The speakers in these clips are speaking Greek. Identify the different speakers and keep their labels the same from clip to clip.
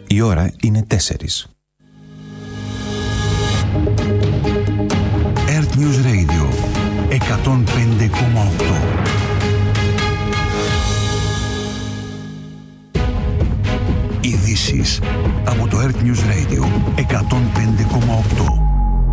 Speaker 1: Η ώρα είναι 4.
Speaker 2: Earth News Radio 105,8. Ειδήσεις από το Earth News Radio 105,8.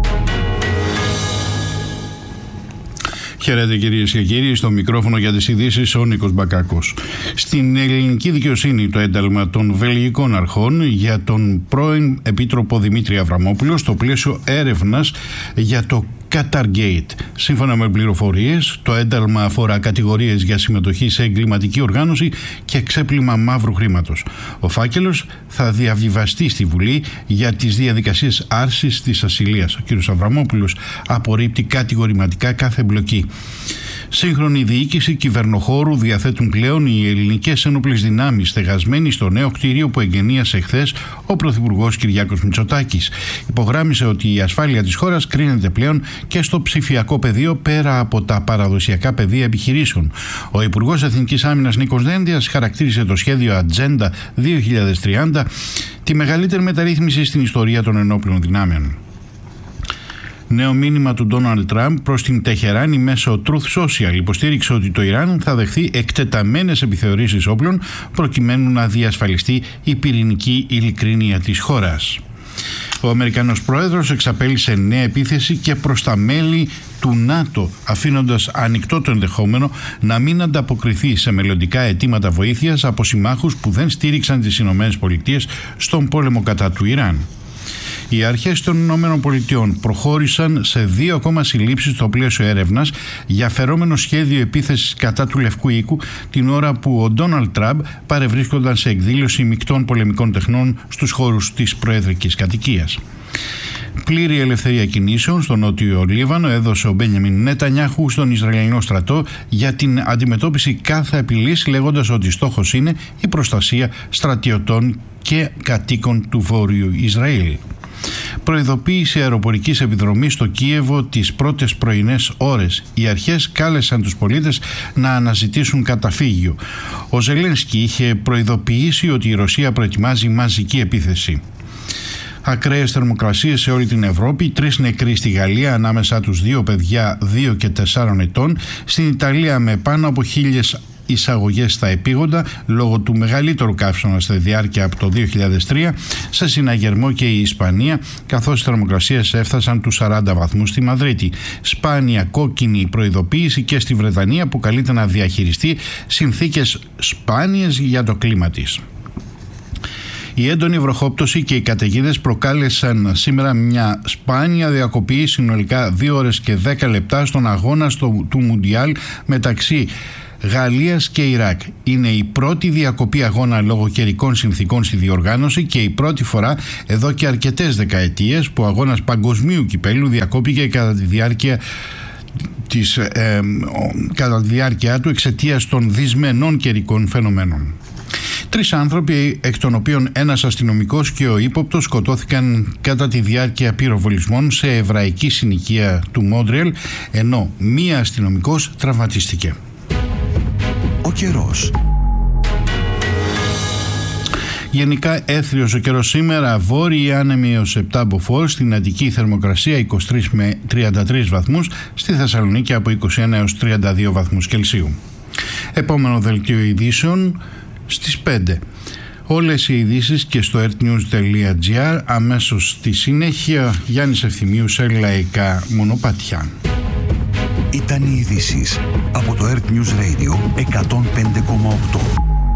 Speaker 3: Χαίρετε κυρίες και κύριοι, στο μικρόφωνο για τις ειδήσεις ο Νίκος Μπακάκος. Στην ελληνική δικαιοσύνη το ένταλμα των βελγικών αρχών για τον πρώην Επίτροπο Δημήτρη Αβραμόπουλο στο πλαίσιο έρευνας για το Qatargate. Σύμφωνα με πληροφορίες, το ένταλμα αφορά κατηγορίες για συμμετοχή σε εγκληματική οργάνωση και ξέπλυμα μαύρου χρήματος. Ο φάκελος θα διαβιβαστεί στη Βουλή για τις διαδικασίες άρσης της ασυλίας. Ο κ. Αβραμόπουλος απορρίπτει κατηγορηματικά κάθε εμπλοκή. Σύγχρονη διοίκηση κυβερνοχώρου διαθέτουν πλέον οι ελληνικές ενόπλες δυνάμεις, στεγασμένοι στο νέο κτίριο που εγκαινίασε χθες ο Πρωθυπουργός Κυριάκος Μητσοτάκης. Υπογράμμισε ότι η ασφάλεια της χώρας κρίνεται πλέον και στο ψηφιακό πεδίο πέρα από τα παραδοσιακά πεδία επιχειρήσεων. Ο Υπουργός Εθνικής Άμυνας Νίκος Δένδιας χαρακτήρισε το σχέδιο Ατζέντα 2030 τη μεγαλύτερη μεταρρύθμιση στην ιστορία των ενόπλων δυνάμεων. Νέο μήνυμα του Ντόναλντ Τραμπ προς την Τεχεράνη μέσω Truth Social υποστήριξε ότι το Ιράν θα δεχθεί εκτεταμένες επιθεωρήσεις όπλων προκειμένου να διασφαλιστεί η πυρηνική ειλικρίνεια της χώρας. Ο Αμερικανός πρόεδρος εξαπέλυσε νέα επίθεση και προς τα μέλη του ΝΑΤΟ, αφήνοντας ανοιχτό το ενδεχόμενο να μην ανταποκριθεί σε μελλοντικά αιτήματα βοήθειας από συμμάχους που δεν στήριξαν τις ΗΠΑ στον πόλεμο κατά του Ιράν. Οι αρχές των ΗΠΑ προχώρησαν σε 2 ακόμα συλλήψεις στο πλαίσιο έρευνας για φερόμενο σχέδιο επίθεσης κατά του Λευκού Οίκου την ώρα που ο Ντόναλντ Τραμπ παρευρίσκονταν σε εκδήλωση μεικτών πολεμικών τεχνών στους χώρους της προεδρικής κατοικίας. Πλήρη ελευθερία κινήσεων στο νότιο Λίβανο έδωσε ο Μπένιαμιν Νετανιάχου στον Ισραηλινό στρατό για την αντιμετώπιση κάθε απειλής, λέγοντας ότι στόχος είναι η προστασία στρατιωτών και κατοίκων του Βόρειου Ισραήλ. Προειδοποίηση αεροπορικής επιδρομής στο Κίεβο τις πρώτες πρωινές ώρες. Οι αρχές κάλεσαν τους πολίτες να αναζητήσουν καταφύγιο. Ο Ζελένσκι είχε προειδοποιήσει ότι η Ρωσία προετοιμάζει μαζική επίθεση. Ακραίες θερμοκρασίες σε όλη την Ευρώπη, 3 νεκροί στη Γαλλία, ανάμεσά τους 2 παιδιά 2 και 4 ετών. Στην Ιταλία με πάνω από 1.000 εισαγωγές στα επίγοντα λόγω του μεγαλύτερου καύσωνα στη διάρκεια από το 2003, σε συναγερμό και η Ισπανία, καθώς οι θερμοκρασίες έφτασαν τους 40 βαθμούς στη Μαδρίτη. Σπάνια κόκκινη προειδοποίηση και στη Βρετανία που καλείται να διαχειριστεί συνθήκες σπάνιες για το κλίμα της. Η έντονη βροχόπτωση και οι καταιγίδες προκάλεσαν σήμερα μια σπάνια διακοπή συνολικά 2 ώρες και 10 λεπτά στον αγώνα του Μουντιάλ μεταξύ Γαλλίας και Ιράκ. Είναι η πρώτη διακοπή αγώνα λόγω καιρικών συνθήκων στη διοργάνωση και η πρώτη φορά εδώ και αρκετές δεκαετίες που ο αγώνας παγκοσμίου κυπέλλου διακόπηκε κατά τη διάρκεια του εξαιτίας των δυσμενών καιρικών φαινομένων. 3 άνθρωποι, εκ των οποίων ένας αστυνομικός και ο ύποπτος, σκοτώθηκαν κατά τη διάρκεια πυροβολισμών σε εβραϊκή συνοικία του Μόντρεαλ, ενώ 1 αστυνομικός τραυματίστηκε.
Speaker 2: Ο καιρός.
Speaker 3: Γενικά έθριος ο καιρός σήμερα, βόρειοι άνεμοι έως 7 μποφόρ, στην Αττική θερμοκρασία 23 με 33 βαθμούς, στη Θεσσαλονίκη από 21 έως 32 βαθμούς Κελσίου. Επόμενο δελτίο ειδήσεων στις 5. Όλες οι ειδήσεις και στο earthnews.gr. Αμέσως στη συνέχεια Γιάννης Ευθυμίου σε λαϊκά μονοπάτια.
Speaker 2: Ήταν οι ειδήσεις από το Earth News Radio 105,8.